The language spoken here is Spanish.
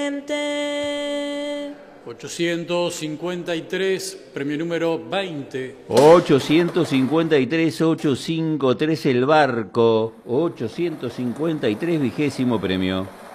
siguiente. 853, premio número 20. 853, 853 el barco. 853, 20º premio.